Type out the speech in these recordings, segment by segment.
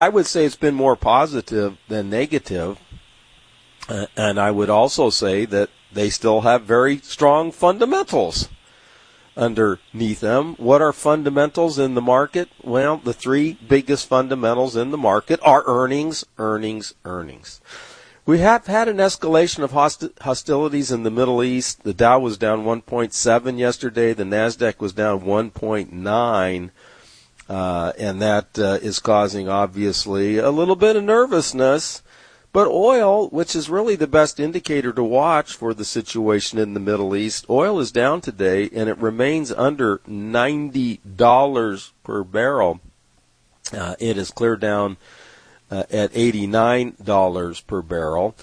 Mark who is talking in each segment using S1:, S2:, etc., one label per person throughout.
S1: I would say it's been more positive than negative. And I would also say that they still have very strong fundamentals underneath them. What are fundamentals in the market? Well, the three biggest fundamentals in the market are earnings, earnings, earnings. We have had an escalation of hostilities in the Middle East. The Dow was down 1.7 yesterday. The NASDAQ was down 1.9. And that is causing, obviously, a little bit of nervousness. But oil, which is really the best indicator to watch for the situation in the Middle East, oil is down today, and it remains under $90 per barrel. It is clear down at $89 per barrel.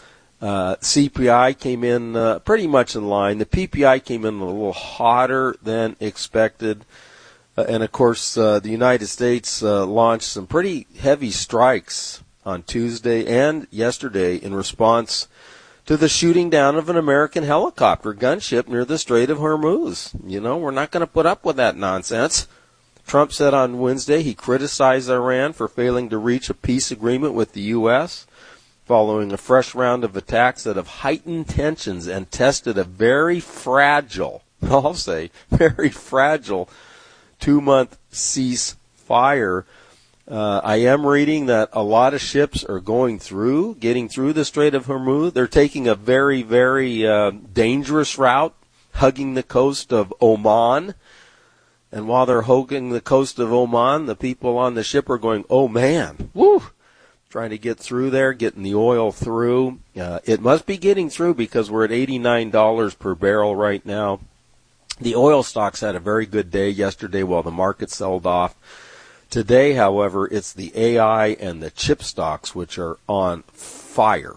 S1: CPI came in pretty much in line. The PPI came in a little hotter than expected. And, of course, the United States launched some pretty heavy strikes on Tuesday and yesterday in response to the shooting down of an American helicopter gunship near the Strait of Hormuz. You know, we're not going to put up with that nonsense. Trump said on Wednesday he criticized Iran for failing to reach a peace agreement with the U.S. following a fresh round of attacks that have heightened tensions and tested a very fragile, I'll say, very fragile 2-month ceasefire. I am reading that a lot of ships are getting through the Strait of Hormuz. They're taking a very, very dangerous route, hugging the coast of Oman. And while they're hugging the coast of Oman, the people on the ship are going, oh man, woo, trying to get through there, getting the oil through. It must be getting through because we're at $89 per barrel right now. The oil stocks had a very good day yesterday while the market sold off. Today, however, it's the AI and the chip stocks which are on fire.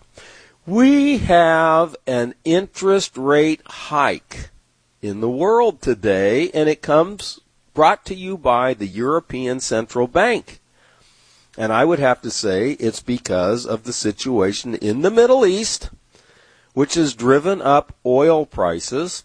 S1: We have an interest rate hike in the world today, and it comes brought to you by the European Central Bank. And I would have to say it's because of the situation in the Middle East, which has driven up oil prices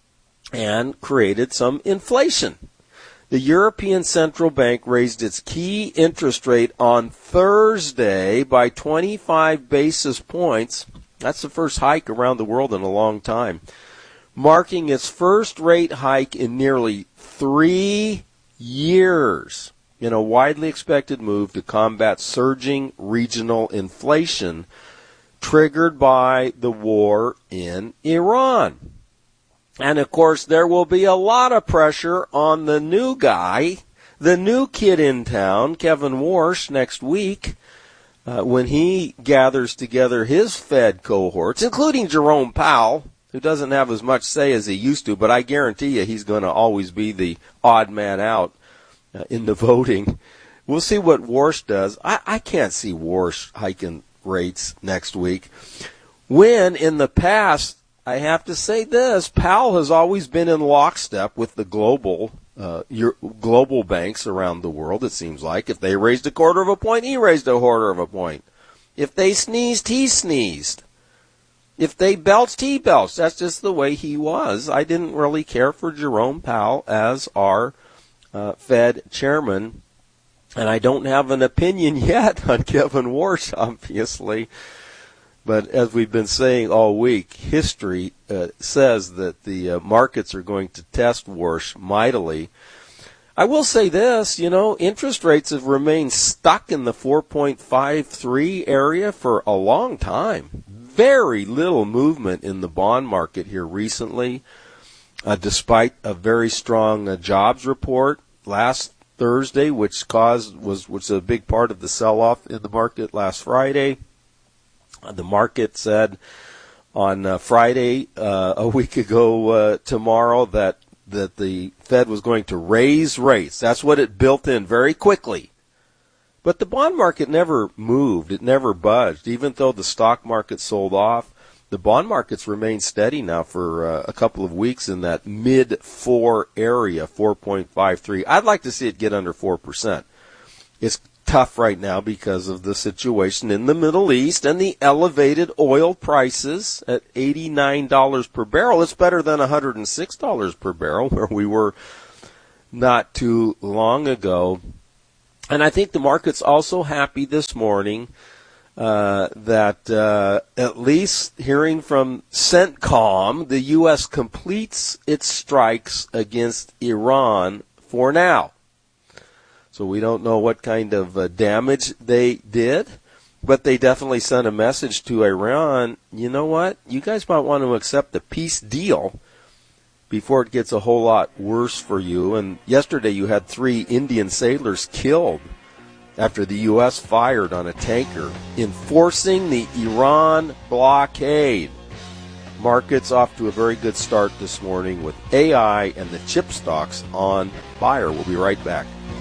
S1: and created some inflation. The European Central Bank raised its key interest rate on Thursday by 25 basis points. That's the first hike around the world in a long time, marking its first rate hike in nearly 3 years in a widely expected move to combat surging regional inflation triggered by the war in Iran. And, of course, there will be a lot of pressure on the new guy, the new kid in town, Kevin Warsh, next week when he gathers together his Fed cohorts, including Jerome Powell, who doesn't have as much say as he used to, but I guarantee you he's going to always be the odd man out in the voting. We'll see what Warsh does. I can't see Warsh hiking rates next week. When, in the past, I have to say this, Powell has always been in lockstep with the global banks around the world, it seems like. If they raised a quarter of a point, he raised a quarter of a point. If they sneezed, he sneezed. If they belched, he belched. That's just the way he was. I didn't really care for Jerome Powell as our Fed chairman, and I don't have an opinion yet on Kevin Warsh, obviously. But as we've been saying all week, history says that the markets are going to test Warsh mightily. I will say this, interest rates have remained stuck in the 4.53 area for a long time. Very little movement in the bond market here recently, despite a very strong jobs report last Thursday, which was a big part of the sell-off in the market last Friday. The market said on Friday, a week ago tomorrow, that the Fed was going to raise rates. That's what it built in very quickly. But the bond market never moved. It never budged. Even though the stock market sold off, the bond market's remained steady now for a couple of weeks in that mid-4 area, 4.53. I'd like to see it get under 4%. It's tough right now because of the situation in the Middle East and the elevated oil prices at $89 per barrel. It's better than $106 per barrel where we were not too long ago. And I think the market's also happy this morning that at least hearing from CENTCOM, the U.S. completes its strikes against Iran for now. So we don't know what kind of damage they did, but they definitely sent a message to Iran, you know what, you guys might want to accept the peace deal before it gets a whole lot worse for you. And yesterday you had 3 Indian sailors killed after the U.S. fired on a tanker, enforcing the Iran blockade. Markets off to a very good start this morning with AI and the chip stocks on fire. We'll be right back.